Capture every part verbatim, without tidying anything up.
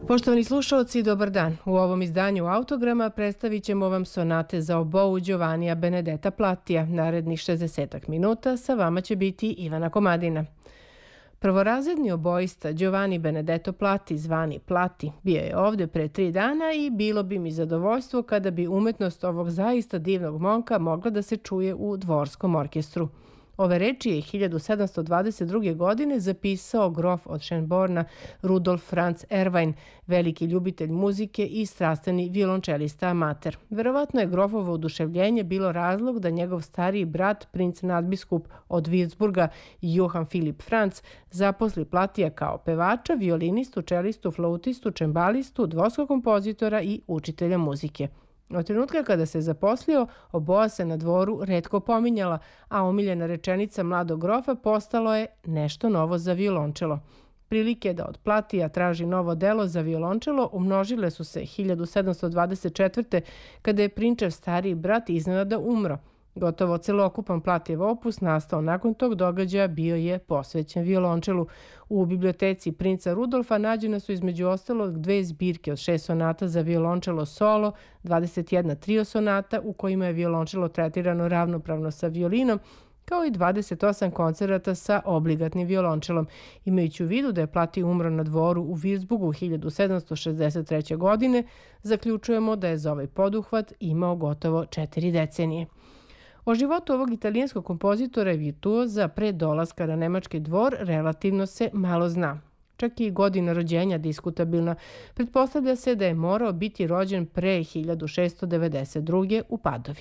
Poštovani slušaoci, dobar dan. U ovom izdanju Autograma predstavit ćemo vam sonate za obou Giovannija Benedetta Plattija. Narednih šezdesetak minuta sa vama će biti Ivana Komadina. Prvorazredni oboista Giovanni Benedetto Platti, zvani Platti, bio je ovde pre tri dana i bilo bi mi zadovoljstvo kada bi umetnost ovog zaista divnog momka mogla da se čuje u dvorskom orkestru. Ove reči je hiljadu sedamsto dvadeset druge. godine zapisao grof od Schönborna Rudolf Franz Erwein, veliki ljubitelj muzike i strastveni violončelista amater. Verovatno je grofovo oduševljenje bilo razlog da njegov stariji brat, princ nadbiskup od Würzburga, Johann Philipp Franz, zaposli Plattija kao pevača, violinistu, čelistu, flautistu, čembalistu, dvorskog kompozitora i učitelja muzike. Od trenutka kada se zaposlio, oboa se na dvoru retko pominjala, a omiljena rečenica mladog grofa postalo je nešto novo za violončelo. Prilike da od Plattija traži novo delo za violončelo umnožile su se hiljadu sedamsto dvadeset četvrte. kada je prinčev stariji brat iznenada umro. Gotovo celokupan Plattijev opus nastao nakon tog događaja bio je posvećen violončelu. U biblioteci princa Rudolfa nađene su između ostalog dve zbirke od šest sonata za violončelo solo, dvadeset jedna trio sonata u kojima je violončelo tretirano ravnopravno sa violinom, kao i dvadeset osam koncerata sa obligatnim violončelom. Imajući u vidu da je Platti umro na dvoru u Würzburgu hiljadu sedamsto šezdeset treće. godine, zaključujemo da je za ovaj poduhvat imao gotovo četiri decenije. O životu ovog italijanskog kompozitora i virtuoza pre dolaska na nemački dvor relativno se malo zna. Čak i godina rođenja diskutabilna. Pretpostavlja se da je morao biti rođen pre hiljadu šeststo devedeset druge. u Padovi.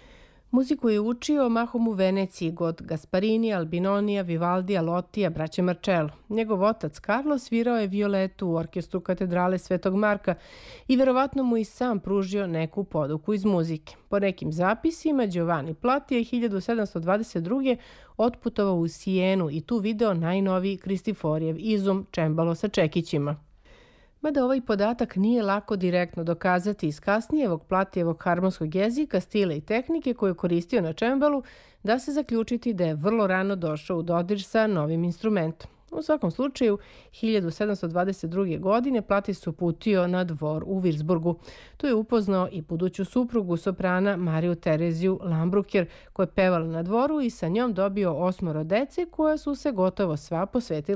Muziku je učio mahom u Veneciji kod Gasparini, Albinonija, Vivaldija, Lottija, braće Marcello. Njegov otac Carlo svirao je violetu u orkestru katedrale Svetog Marka i verovatno mu i sam pružio neku poduku iz muzike. Po nekim zapisima, Giovanni Platti je hiljadu sedamsto dvadeset druge. otputovao u Sijenu i tu video najnoviji Kristiforijev izum čembalo sa čekićima. Mada ovaj podatak nije lako direktno dokazati iz kasnijevog Plattijevog harmonskog jezika, stila i tehnike koju je koristio na čembalu, da se zaključiti da je vrlo rano došao u dodir sa novim instrumentom. U svakom slučaju, hiljadu sedamsto dvadeset druge. godine Platti se uputio na dvor u Würzburgu. Tu je upoznao i buduću suprugu soprana Mariju Tereziju Lambrucker, koja je pevala na dvoru i sa njom dobio osmoro dece koja su se gotovo sva posvetila